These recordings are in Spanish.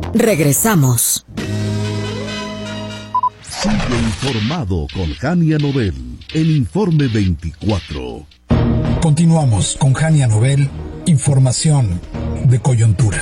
Regresamos. Sigue informado con Jania Nobel en Informe 24. Continuamos con Jania Nobel, información de coyuntura.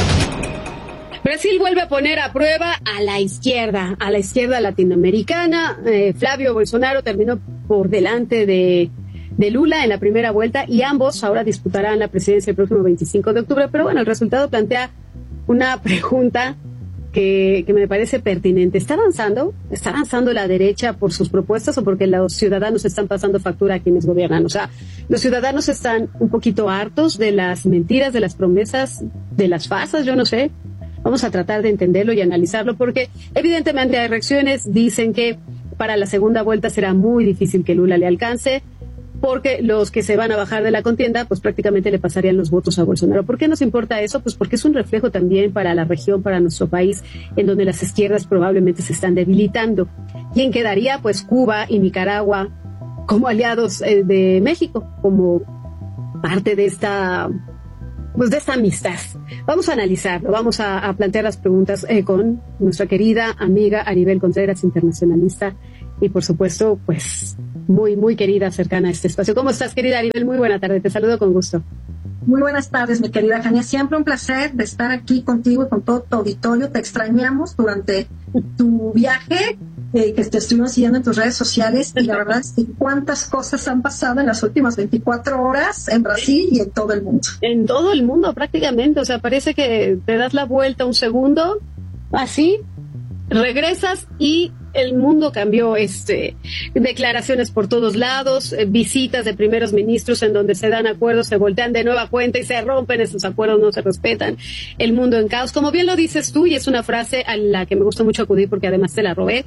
Brasil vuelve a poner a prueba a la izquierda latinoamericana. Flavio Bolsonaro terminó por delante de Lula en la primera vuelta y ambos ahora disputarán la presidencia el próximo 25 de octubre. Pero bueno, el resultado plantea una pregunta que me parece pertinente. ¿Está avanzando la derecha por sus propuestas o porque los ciudadanos están pasando factura a quienes gobiernan? O sea, los ciudadanos están un poquito hartos de las mentiras, de las promesas, de las farsas, yo no sé. Vamos a tratar de entenderlo y analizarlo porque evidentemente hay reacciones. Dicen que para la segunda vuelta será muy difícil que Lula le alcance porque los que se van a bajar de la contienda pues prácticamente le pasarían los votos a Bolsonaro. ¿Por qué nos importa eso? Pues porque es un reflejo también para la región, para nuestro país, en donde las izquierdas probablemente se están debilitando. ¿Quién quedaría? Pues Cuba y Nicaragua como aliados de México, como parte de esta amistad. Vamos a analizarlo, vamos a plantear las preguntas con nuestra querida amiga Aribel Contreras, internacionalista, y por supuesto, pues, muy, muy querida, cercana a este espacio. ¿Cómo estás, querida Aribel? Muy buena tarde, te saludo con gusto. Muy buenas tardes, mi querida Jania. Siempre un placer de estar aquí contigo y con todo tu auditorio. Te extrañamos durante tu viaje, que te estuvimos siguiendo en tus redes sociales, y la verdad es que cuántas cosas han pasado en las últimas 24 horas en Brasil y en todo el mundo. En todo el mundo, prácticamente. O sea, parece que te das la vuelta un segundo, así, regresas y el mundo cambió. Declaraciones por todos lados, visitas de primeros ministros en donde se dan acuerdos, se voltean de nueva cuenta y se rompen esos acuerdos, no se respetan. El mundo en caos, como bien lo dices tú, y es una frase a la que me gusta mucho acudir porque además te la robé.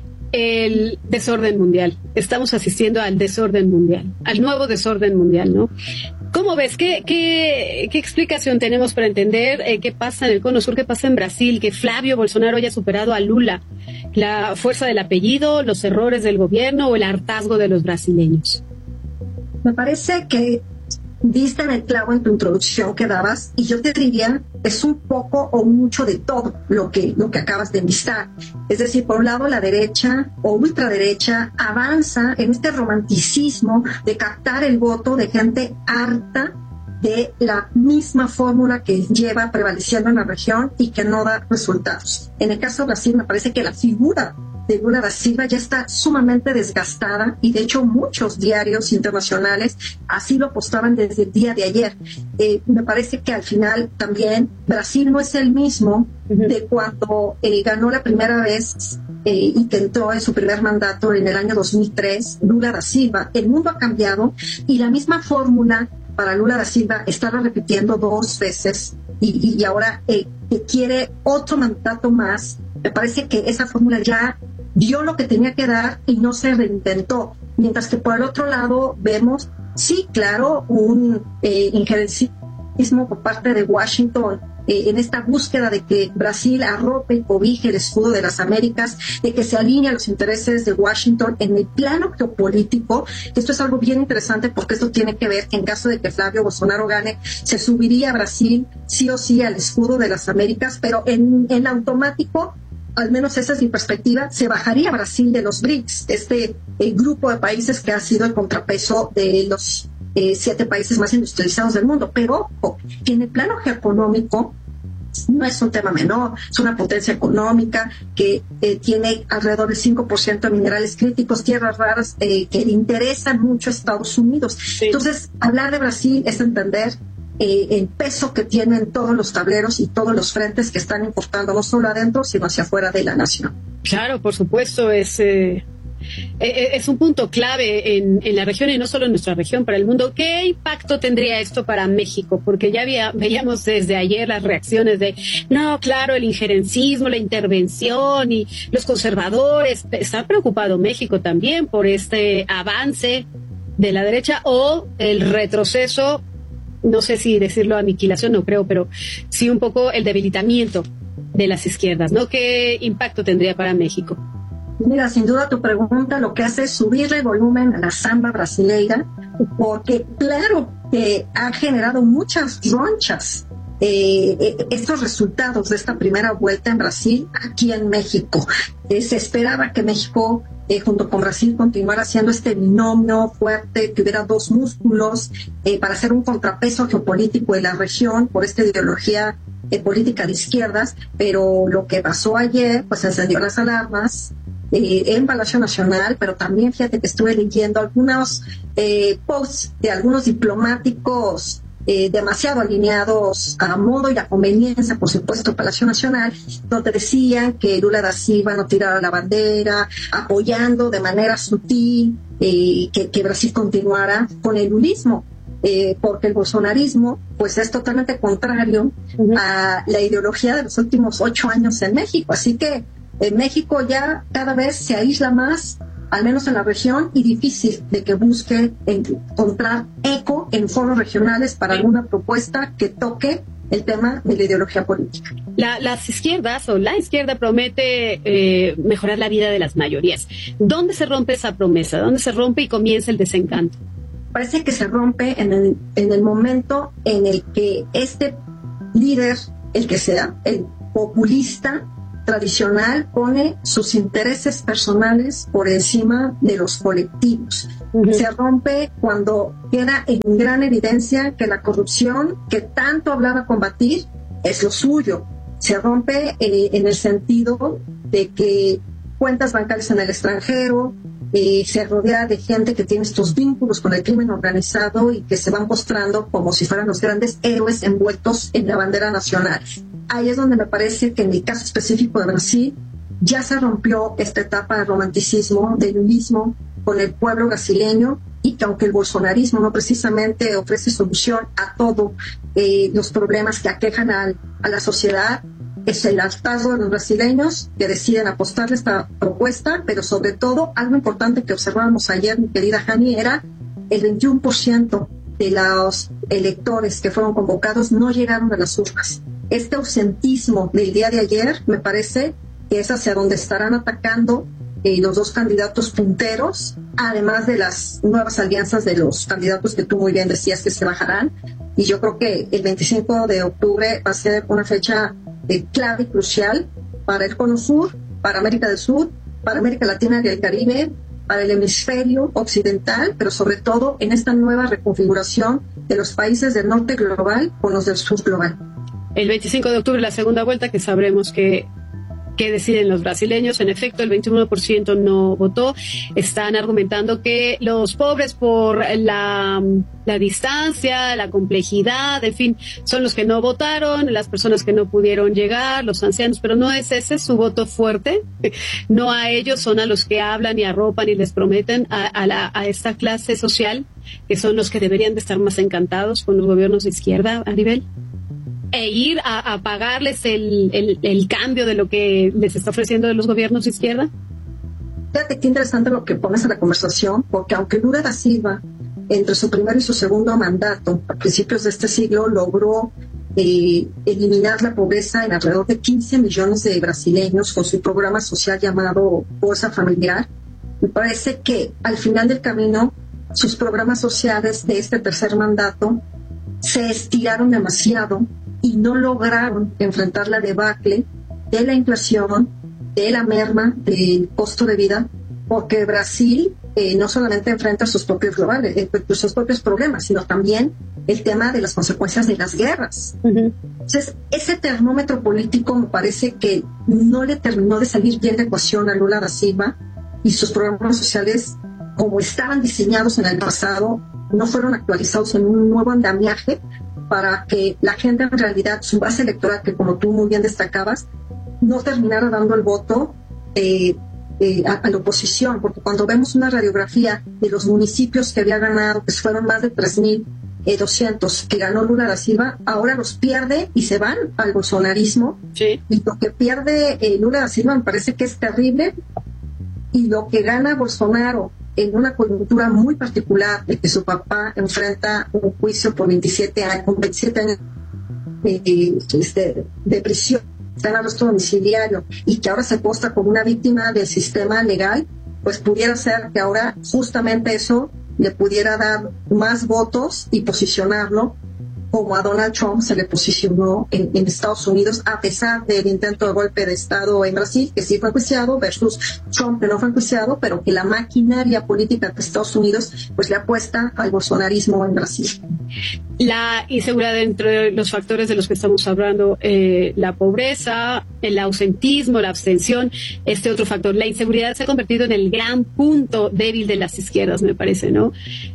El desorden mundial. Estamos asistiendo al desorden mundial, al nuevo desorden mundial, ¿no? ¿Cómo ves? ¿Qué explicación tenemos para entender qué pasa en el Cono Sur, qué pasa en Brasil, que Flavio Bolsonaro haya superado a Lula? ¿La fuerza del apellido, los errores del gobierno o el hartazgo de los brasileños? Me parece que diste en el clavo en tu introducción que dabas, y yo te diría, es un poco o mucho de todo lo que acabas de enlistar. Es decir, por un lado, la derecha o ultraderecha avanza en este romanticismo de captar el voto de gente harta de la misma fórmula que lleva prevaleciendo en la región y que no da resultados. En el caso de Brasil, me parece que la figura de Lula da Silva ya está sumamente desgastada, y de hecho muchos diarios internacionales así lo postaban desde el día de ayer. Me parece que al final también Brasil no es el mismo de cuando ganó la primera vez y que entró en su primer mandato en el año 2003, Lula da Silva. El mundo ha cambiado y la misma fórmula para Lula da Silva estará repitiendo dos veces y ahora que quiere otro mandato más. Me parece que esa fórmula ya dio lo que tenía que dar y no se reinventó. Mientras que por el otro lado vemos, sí, claro, un injerencismo por parte de Washington en esta búsqueda de que Brasil arrope y cobije el escudo de las Américas, de que se alinee a los intereses de Washington en el plano geopolítico. Esto es algo bien interesante porque esto tiene que ver que en caso de que Flavio Bolsonaro gane, se subiría a Brasil sí o sí al escudo de las Américas, pero en automático, al menos esa es mi perspectiva, se bajaría Brasil de los BRICS, grupo de países que ha sido el contrapeso de los 7 países más industrializados del mundo. Pero ojo, que en el plano geoeconómico no es un tema menor, es una potencia económica que tiene alrededor del 5% de minerales críticos, tierras raras, que le interesan mucho a Estados Unidos. Sí. Entonces, hablar de Brasil es entender el peso que tienen todos los tableros y todos los frentes que están importando no solo adentro, sino hacia afuera de la nación. Claro, por supuesto, es un punto clave en la región y no solo en nuestra región, para el mundo. ¿Qué impacto tendría esto para México? Porque ya veíamos desde ayer las reacciones de, no, claro, el injerencismo, la intervención y los conservadores. ¿Está preocupado México también por este avance de la derecha o el retroceso? No sé si decirlo aniquilación, no creo, pero sí un poco el debilitamiento de las izquierdas, ¿no? ¿Qué impacto tendría para México? Mira, sin duda tu pregunta lo que hace es subirle volumen a la samba brasileira, porque claro que ha generado muchas ronchas estos resultados de esta primera vuelta en Brasil aquí en México. Se esperaba que México, junto con Brasil, continuara siendo este binomio fuerte, que hubiera dos músculos para hacer un contrapeso geopolítico de la región por esta ideología política de izquierdas, pero lo que pasó ayer pues encendió las alarmas en Palacio Nacional, pero también fíjate que estuve leyendo algunos posts de algunos diplomáticos demasiado alineados a modo y a conveniencia, por supuesto, Palacio Nacional, donde decían que Lula da Silva no tirara la bandera, apoyando de manera sutil que Brasil continuara con el lulismo, porque el bolsonarismo pues es totalmente contrario a la ideología de los últimos 8 años en México. Así que México ya cada vez se aísla más, al menos en la región, y difícil de que busque encontrar eco en foros regionales para alguna propuesta que toque el tema de la ideología política. Las izquierdas o la izquierda promete mejorar la vida de las mayorías. ¿Dónde se rompe esa promesa? ¿Dónde se rompe y comienza el desencanto? Parece que se rompe en el momento en el que este líder, el que sea, el populista tradicional, pone sus intereses personales por encima de los colectivos. Se rompe cuando queda en gran evidencia que la corrupción que tanto hablaba combatir es lo suyo. Se rompe en el sentido de que cuentas bancarias en el extranjero, se rodea de gente que tiene estos vínculos con el crimen organizado y que se van mostrando como si fueran los grandes héroes envueltos en la bandera nacional. Ahí es donde me parece que en el caso específico de Brasil ya se rompió esta etapa de romanticismo, de lulismo con el pueblo brasileño, y que aunque el bolsonarismo no precisamente ofrece solución a todos los problemas que aquejan a la sociedad, es el hartazgo de los brasileños que deciden apostarle esta propuesta, pero sobre todo algo importante que observábamos ayer, mi querida Jani, era el 21% de los electores que fueron convocados no llegaron a las urnas. Este ausentismo del día de ayer me parece que es hacia donde estarán atacando los dos candidatos punteros, además de las nuevas alianzas de los candidatos que tú muy bien decías que se bajarán. Y yo creo que el 25 de octubre va a ser una fecha clave y crucial para el Cono Sur, para América del Sur, para América Latina y el Caribe, para el hemisferio occidental, pero sobre todo en esta nueva reconfiguración de los países del norte global con los del sur global. El 25 de octubre la segunda vuelta, que sabremos qué deciden los brasileños. En efecto, el 21% no votó. Están argumentando que los pobres, por la distancia, la complejidad, en fin, son los que no votaron, las personas que no pudieron llegar, los ancianos, pero no es ese su voto fuerte. No a ellos, son a los que hablan y arropan y les prometen a esta clase social, que son los que deberían de estar más encantados con los gobiernos de izquierda, Aribel, e ir a pagarles el cambio de lo que les está ofreciendo de los gobiernos de izquierda. Fíjate qué interesante lo que pones en la conversación, porque aunque Lula da Silva, entre su primer y su segundo mandato, a principios de este siglo, logró eliminar la pobreza en alrededor de 15 millones de brasileños con su programa social llamado Bolsa Familiar, me parece que al final del camino sus programas sociales de este tercer mandato se estiraron demasiado y no lograron enfrentar la debacle de la inflación, de la merma del costo de vida, porque Brasil no solamente enfrenta sus propios sus propios problemas, sino también el tema de las consecuencias de las guerras. Entonces, ese termómetro político me parece que no le terminó de salir bien la ecuación a Lula da Silva, y sus programas sociales, como estaban diseñados en el pasado, no fueron actualizados en un nuevo andamiaje para que la gente, en realidad, su base electoral, que como tú muy bien destacabas, no terminara dando el voto a la oposición, porque cuando vemos una radiografía de los municipios que había ganado, que fueron más de 3.200 que ganó Lula da Silva, ahora los pierde y se van al bolsonarismo. Sí. Y lo que pierde Lula da Silva me parece que es terrible, y lo que gana Bolsonaro en una coyuntura muy particular de que su papá enfrenta un juicio por 27 años de prisión, está en arresto domiciliario, y que ahora se postra como una víctima del sistema legal, pues pudiera ser que ahora justamente eso le pudiera dar más votos y posicionarlo como a Donald Trump se le posicionó en Estados Unidos, a pesar del intento de golpe de Estado en Brasil, que sí fue enjuiciado, versus Trump, que no fue enjuiciado, pero que la maquinaria política de Estados Unidos pues le apuesta al bolsonarismo en Brasil. La inseguridad entre los factores de los que estamos hablando, la pobreza, el ausentismo, la abstención, este otro factor, la inseguridad se ha convertido en el gran punto débil de las izquierdas, me parece, ¿no?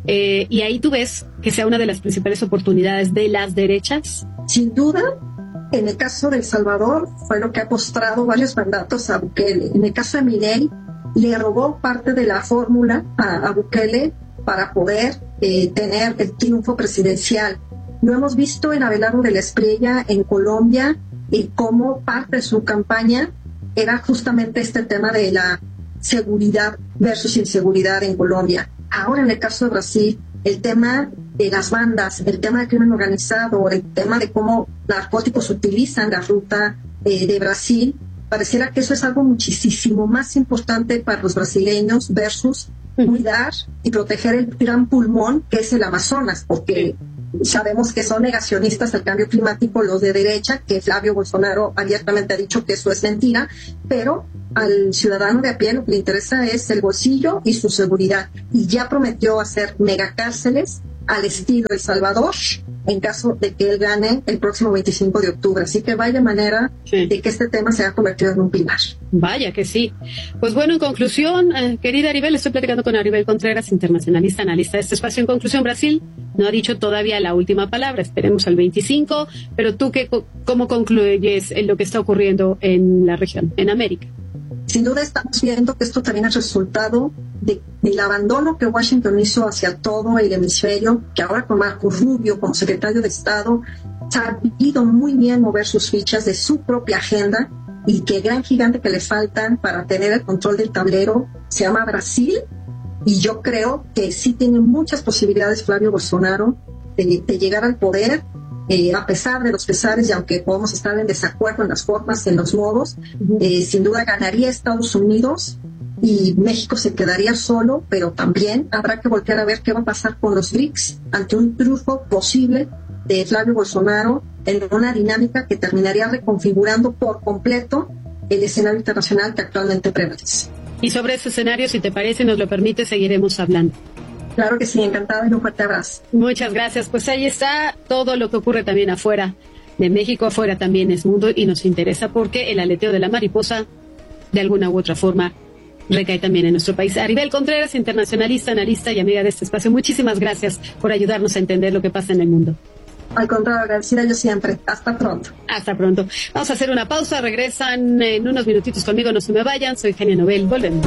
Y ahí tú ves que sea una de las principales oportunidades de las derechas. Sin duda, en el caso de El Salvador fue lo que ha postrado varios mandatos a Bukele. En el caso de Milei, le robó parte de la fórmula a Bukele para poder tener el triunfo presidencial. Lo hemos visto en Abelardo de la Espriella en Colombia, y cómo parte de su campaña era justamente este tema de la seguridad versus inseguridad en Colombia. Ahora en el caso de Brasil, el tema de las bandas, el tema del crimen organizado, el tema de cómo narcóticos utilizan la ruta de Brasil, pareciera que eso es algo muchísimo más importante para los brasileños versus cuidar y proteger el gran pulmón que es el Amazonas, porque sabemos que son negacionistas del cambio climático los de derecha, que Flavio Bolsonaro abiertamente ha dicho que eso es mentira, pero al ciudadano de a pie lo que le interesa es el bolsillo y su seguridad, y ya prometió hacer megacárceles al estilo El Salvador en caso de que él gane el próximo 25 de octubre. Así que vaya manera de que este tema se haya convertido en un pilar. Vaya que sí. Pues bueno, en conclusión, querida Aribel, estoy platicando con Aribel Contreras, internacionalista, analista de este espacio. En conclusión, Brasil no ha dicho todavía la última palabra, esperemos al 25, pero tú, ¿cómo concluyes en lo que está ocurriendo en la región, en América? Sin duda estamos viendo que esto también es resultado del abandono que Washington hizo hacia todo el hemisferio, que ahora con Marco Rubio como secretario de Estado ha sabido muy bien mover sus fichas de su propia agenda, y que el gran gigante que le faltan para tener el control del tablero se llama Brasil, y yo creo que sí tiene muchas posibilidades Flavio Bolsonaro de llegar al poder. A pesar de los pesares, y aunque podemos estar en desacuerdo en las formas, en los modos, sin duda ganaría Estados Unidos y México se quedaría solo, pero también habrá que voltear a ver qué va a pasar con los BRICS ante un triunfo posible de Flavio Bolsonaro en una dinámica que terminaría reconfigurando por completo el escenario internacional que actualmente prevalece. Y sobre ese escenario, si te parece, nos lo permite, seguiremos hablando. Claro que sí, encantada, y un fuerte abrazo. Muchas gracias. Pues ahí está todo lo que ocurre también afuera de México. Afuera también es mundo y nos interesa porque el aleteo de la mariposa, de alguna u otra forma, recae también en nuestro país. Aribel Contreras, internacionalista, analista y amiga de este espacio. Muchísimas gracias por ayudarnos a entender lo que pasa en el mundo. Al contrario, agradecida yo siempre. Hasta pronto. Hasta pronto. Vamos a hacer una pausa. Regresan en unos minutitos conmigo. No se me vayan. Soy Kania Nobel. Volvemos.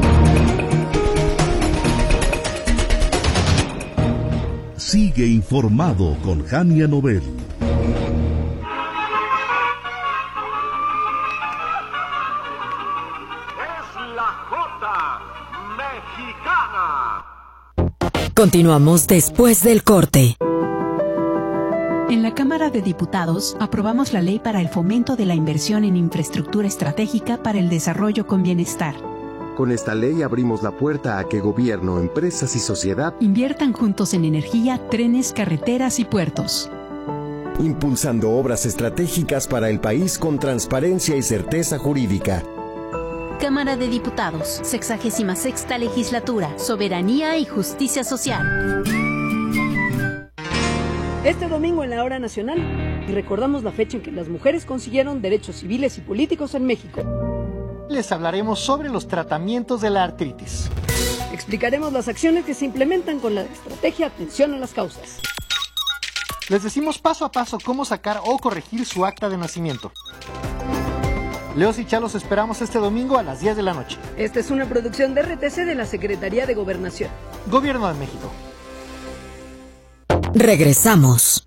Sigue informado con Kania Nobel. Es la Jota Mexicana. Continuamos después del corte. En la Cámara de Diputados aprobamos la Ley para el Fomento de la Inversión en Infraestructura Estratégica para el Desarrollo con Bienestar. Con esta ley abrimos la puerta a que gobierno, empresas y sociedad inviertan juntos en energía, trenes, carreteras y puertos, impulsando obras estratégicas para el país con transparencia y certeza jurídica. Cámara de Diputados, 66ª Legislatura, Soberanía y Justicia Social. Este domingo en la Hora Nacional recordamos la fecha en que las mujeres consiguieron derechos civiles y políticos en México. Les hablaremos sobre los tratamientos de la artritis. Explicaremos las acciones que se implementan con la estrategia Atención a las Causas. Les decimos paso a paso cómo sacar o corregir su acta de nacimiento. Leos y Chalos esperamos este domingo a las 10 de la noche. Esta es una producción de RTC de la Secretaría de Gobernación. Gobierno de México. Regresamos.